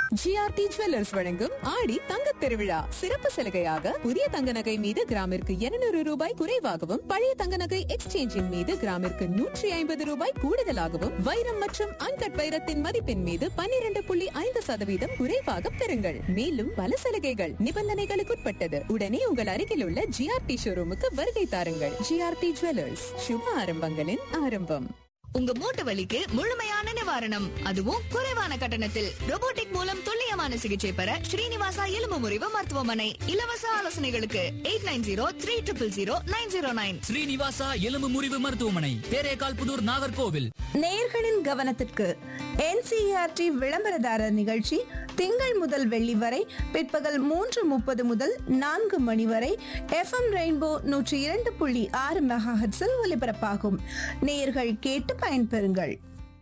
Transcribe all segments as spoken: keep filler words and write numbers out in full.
GRT jewellers வழங்கும் ஆடி தங்க திருவிழா சிறப்பு சலுகையாக புதிய தங்க நகை மீது கிராமிற்கு இருநூறு ரூபாய் குறைவாகவும் பழைய தங்க நகை எக்ஸ்சேஞ்சின் மீது கிராமிற்கு நூற்றி ஐம்பது ரூபாய் கூடுதலாகவும் வைரம் மற்றும் அன்கட் வைரத்தின் மதிப்பின் மீது பன்னிரண்டு புள்ளி ஐந்து சதவீதம் குறைவாக பெறுங்கள். மேலும் பல சலுகைகள் நிபந்தனைகளுக்குட்பட்டது. உடனே உங்கள் அருகில் உள்ள ஜிஆர்டி ஷோரூமுக்கு வருகை தாருங்கள். ஜிஆர்டி ஜுவல்லர்ஸ், சுப ஆரம்பங்களின் ஆரம்பம். உங்க மூட்டு வலிக்கு முழுமையான நிவாரணம், அதுவும் குறைவான கட்டணத்தில். ரோபோட்டிக் மூலம் துல்லியமான சிகிச்சை பெற ஸ்ரீனிவாசா எலும்பு முறிவு மருத்துவமனை. இலவச ஆலோசனைகளுக்கு eight nine zero three triple zero nine zero nine. Srinivasa எலும்பு முறிவு மருத்துவமனை, பேரேகால் புதூர், நாகர்கோவில். நேயர்களின் கவனத்திற்கு என்சிஇஆர்டி விளம்பரதாரர் நிகழ்ச்சி திங்கள் முதல் வெள்ளி வரை பிற்பகல் மூன்று முப்பது முதல் நான்கு மணி வரை எஃப்எம் ரெயின்போ நூற்றி இரண்டு புள்ளி ஆறு மெகாஹெர்ட்ஸில் ஒலிபரப்பாகும். நேயர்கள் கேட்டு பயன்பெறுங்கள்.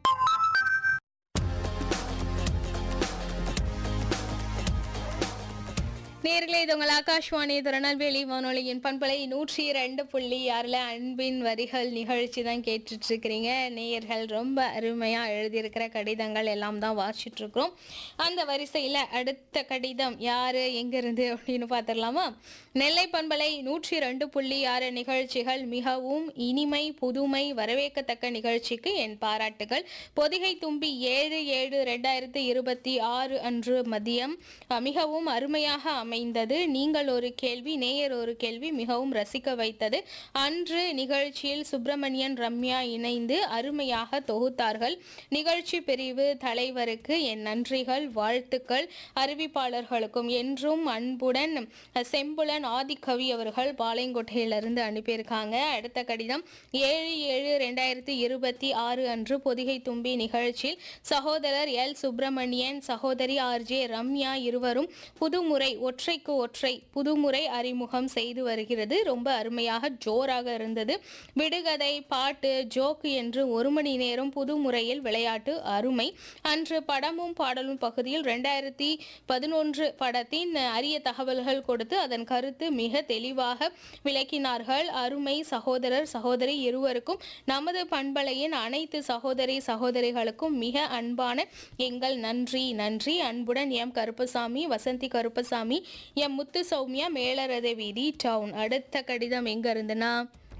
நேர்களே, இது உங்கள் ஆகாஷ்வாணி திருநெல்வேலி வானொலியின் பண்பலை நூற்றி இரண்டு புள்ளி ஆறுல அன்பின் வரிகள் நிகழ்ச்சி தான் கேட்டுட்டு இருக்கிறீங்க. நேயர்கள் ரொம்ப அருமையா எழுதியிருக்கிற கடிதங்கள் எல்லாம் தான் வாசிச்சுட்டு இருக்கிறோம். அந்த வரிசையில அடுத்த கடிதம் யாரு எங்கிருந்து அப்படின்னு பார்த்துடலாமா? நெல்லை பண்பலை நூற்றி ரெண்டு புள்ளி ஆறு நிகழ்ச்சிகள் மிகவும் இனிமை, புதுமை, வரவேற்கத்தக்க நிகழ்ச்சிக்கு என் பாராட்டுகள். பொதிகை தும்பி ஏழு ஏழு ரெண்டாயிரத்தி இருபத்தி ஆறு அன்று மதியம் மிகவும் அருமையாக அமைந்தது. நீங்கள் ஒரு கேள்வி, நேயர் ஒரு கேள்வி மிகவும் ரசிக்க வைத்தது. அன்று நிகழ்ச்சியில் சுப்பிரமணியன், ரம்யா இணைந்து அருமையாக தொகுத்தார்கள். நிகழ்ச்சி பிரிவு தலைவருக்கு என் நன்றிகள், வாழ்த்துக்கள். அறிவிப்பாளர்களுக்கும் என்றும் அன்புடன் செம்புலன் ஆதிக்கவி அவர்கள் பாளையங்கோட்டையிலிருந்து அனுப்பியிருக்காங்க. அடுத்த கடிதம் ஏழு ஏழு ரெண்டாயிரத்தி இருபத்தி ஆறு அன்று பொதிகை தும்பி நிகழ்ச்சியில் சகோதரர் எல் சுப்பிரமணியன், சகோதரி ஆர் ஜே ரம்யா இருவரும் புதுமுறை ஒற்றைக்கு ஒற்றை புதுமுறை அறிமுகம் செய்து வருகிறது. ரொம்ப அருமையாக ஜோராக இருந்தது. விடுகதை, பாட்டு, ஜோக்கு என்று ஒரு மணி நேரம் புதுமுறையில் விளையாட்டு அருமை. அன்று படமும் பாடலும் பகுதியில் ரெண்டாயிரத்தி பதினொன்று படத்தின் அரிய தகவல்கள் கொடுத்து அதன் கருத்து மிக தெளிவாக விளக்கினார்கள். அருமை. சகோதரர் சகோதரி இருவருக்கும் நமது பண்பலையின் அனைத்து சகோதரி சகோதரிகளுக்கும் மிக அன்பான எங்கள் நன்றி நன்றி. அன்புடன் எம் கருப்பசாமி, வசந்தி கருப்பசாமி, எம் முத்து சௌமியா, மேலரத வீதி, டவுன். அடுத்த கடிதம் எங்க இருந்துன்னா,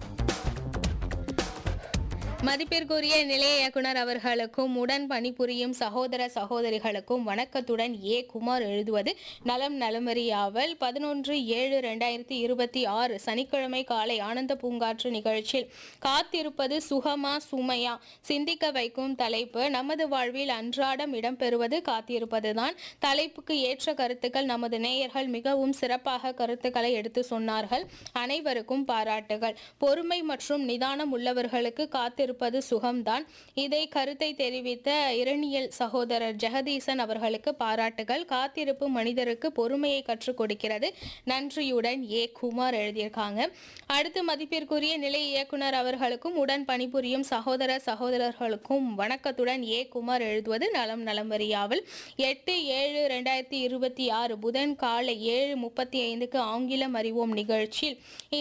மதிப்பிற்குரிய நிலைய இயக்குனர் அவர்களுக்கும் உடன் பணிபுரியும் சகோதர சகோதரிகளுக்கும் வணக்கத்துடன் ஏ குமார் எழுதுவது நலம் நலமறியாவல். பதினொன்று ஏழு ரெண்டாயிரத்தி இருபத்தி ஆறு சனிக்கிழமை காலை ஆனந்த பூங்காற்று நிகழ்ச்சியில் காத்திருப்பது சுகமா சுமையா சிந்திக்க வைக்கும் தலைப்பு. நமது வாழ்வில் அன்றாடம் இடம்பெறுவது காத்திருப்பதுதான். தலைப்புக்கு ஏற்ற கருத்துக்கள் நமது நேயர்கள் மிகவும் சிறப்பாக கருத்துக்களை எடுத்து சொன்னார்கள். அனைவருக்கும் பாராட்டுகள். பொறுமை மற்றும் நிதானம் உள்ளவர்களுக்கு காத்திருப்பது சுகம்தான். இதை கருத்தை தெரிவித்த இரணியல் சகோதரர் ஜெகதீசன் அவர்களுக்கு பாராட்டுகள். காத்திருப்பு மனிதருக்கு பொறுமையை கற்றுக் கொடுக்கிறது. நன்றியுடன் ஏ குமார் எழுதியிருக்காங்க. அடுத்து மதிப்பிற்குரிய நிலை இயக்குனர் அவர்களுக்கும் உடன் பணிபுரியும் சகோதர சகோதரர்களுக்கும் வணக்கத்துடன் ஏ குமார் எழுதுவது நலம் நலமறியாவல். எட்டு ஏழு ரெண்டாயிரத்தி இருபத்தி ஆறு புதன் காலை ஏழு முப்பத்தி ஐந்துக்கு ஆங்கிலம் அறிவோம் நிகழ்ச்சியில்